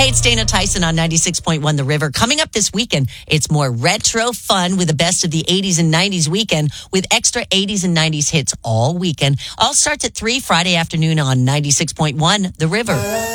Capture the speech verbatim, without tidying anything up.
Hey, it's Dana Tyson on ninety-six point one The River. Coming up this weekend, it's more retro fun with the best of the eighties and nineties weekend with extra eighties and nineties hits all weekend. All starts at three Friday afternoon on ninety-six point one The River.